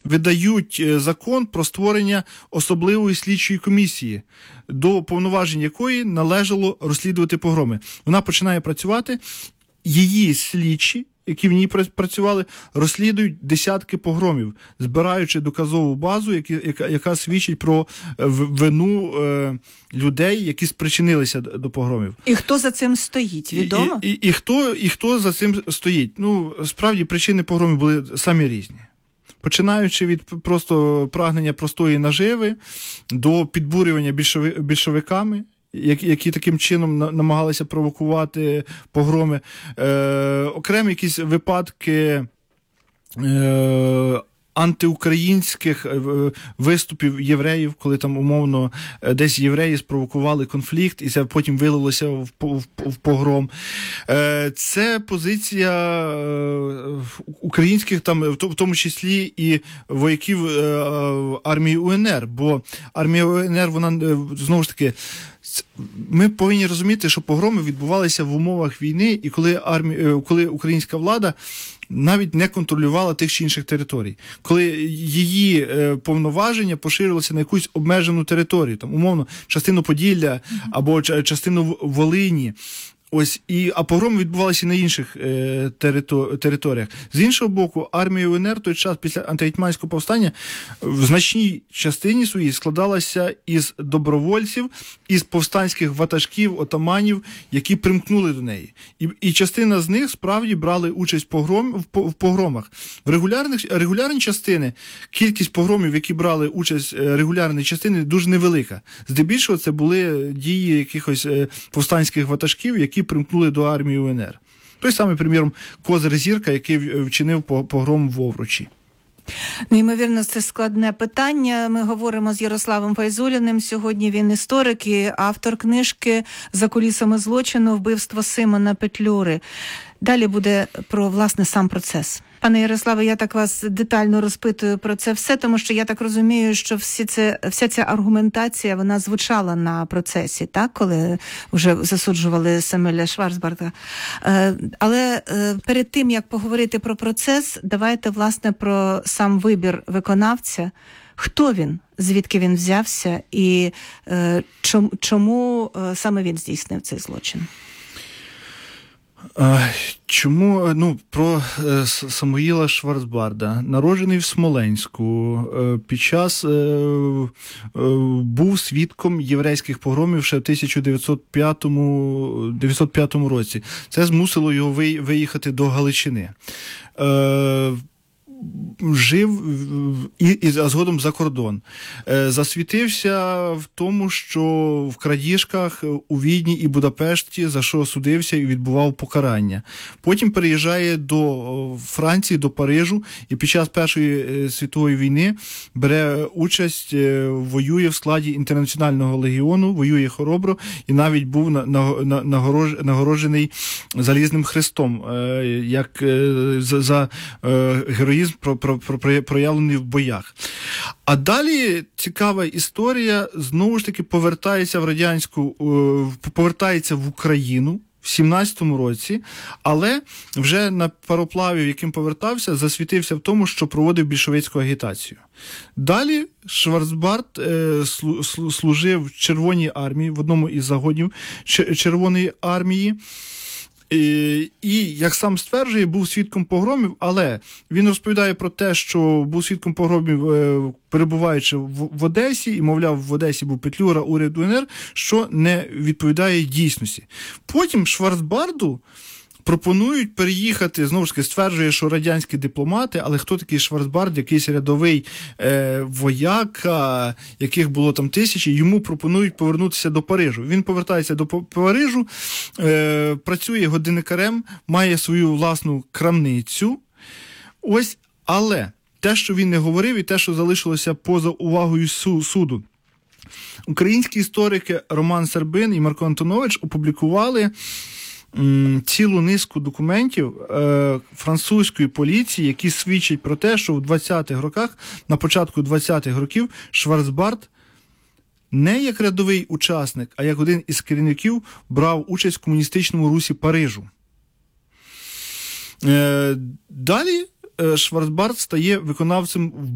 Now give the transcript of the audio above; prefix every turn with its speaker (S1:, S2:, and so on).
S1: видають закон про створення особливої слідчої комісії, до повноважень якої належало розслідувати погроми. Вона починає працювати, її слідчі, які в ній працювали, розслідують десятки погромів, збираючи доказову базу, яка свідчить про вину людей, які спричинилися до погромів.
S2: І хто за цим стоїть, відомо?
S1: І хто за цим стоїть? Ну, справді, причини погромів були самі різні. Починаючи від просто прагнення простої наживи до підбурювання більшовиками, які таким чином намагалися провокувати погроми. Окремі якісь випадки антиукраїнських виступів євреїв, коли там умовно десь євреї спровокували конфлікт, і це потім вилилося в погром. Це позиція українських, там, в тому числі і вояків армії УНР, бо армія УНР, вона, знову ж таки, ми повинні розуміти, що погроми відбувалися в умовах війни, і коли українська влада навіть не контролювала тих чи інших територій. Коли її повноваження поширювалися на якусь обмежену територію, там, умовно, частину Поділля або частину Волині. А погроми відбувалися на інших територіях. З іншого боку, армія УНР той час після антигетьманського повстання в значній частині своїй складалася із добровольців, із повстанських ватажків, отаманів, які примкнули до неї. І частина з них справді брали участь в погромах. В регулярні частини, кількість погромів, які брали участь регулярні частини, дуже невелика. Здебільшого це були дії якихось повстанських ватажків, які примкнули до армії УНР. Той самий, приміром, Козир Зірка, який вчинив погром в Овручі.
S2: Неймовірно, це складне питання. Ми говоримо з Ярославом Файзуліним. Сьогодні він історик і автор книжки «За кулісами злочину. Вбивство Симона Петлюри». Далі буде про, власне, сам процес. Пане Ярославе, я так вас детально розпитую про це все, тому що я так розумію, що вся ця аргументація, вона звучала на процесі, так, коли вже засуджували Семеля Шварцбарда. Але перед тим, як поговорити про процес, давайте, власне, про сам вибір виконавця. Хто він, звідки він взявся і чому саме він здійснив цей злочин?
S1: Чому? Про Самуїла Шварцбарда. Народжений в Смоленську, під час був свідком єврейських погромів ще в 1905 році. Це змусило його виїхати до Галичини. Жив і згодом за кордон. Засвітився в тому, що в крадіжках у Відні і Будапешті, за що судився і відбував покарання. Потім переїжджає до Франції, до Парижу, і під час Першої світової війни бере участь, воює в складі Інтернаціонального легіону, воює хоробро і навіть був нагороджений Залізним Хрестом, як за героїзм, проявлений в боях. А далі цікава історія, знову ж таки повертається в Україну в 17-му році, але вже на пароплаві, яким повертався, засвітився в тому, що проводив більшовицьку агітацію. Далі Шварцбард служив в Червоній армії, в одному із загонів Червоної армії, і, як сам стверджує, був свідком погромів, але він розповідає про те, що був свідком погромів, перебуваючи в Одесі, і, мовляв, в Одесі був Петлюра, уряд УНР, що не відповідає дійсності. Потім Шварцбарду пропонують переїхати, знову ж таки, стверджує, що радянські дипломати, але хто такий Шварцбард, якийсь рядовий вояка, яких було там тисячі, йому пропонують повернутися до Парижу. Він повертається до Парижу, працює годинникарем, має свою власну крамницю. Але те, що він не говорив, і те, що залишилося поза увагою суду. Українські історики Роман Сербин і Марко Антонович опублікували цілу низку документів французької поліції, які свідчать про те, що в 20-х роках, на початку 20-х років, Шварцбард не як рядовий учасник, а як один із керівників брав участь в комуністичному русі Парижу. Далі Шварцбард стає виконавцем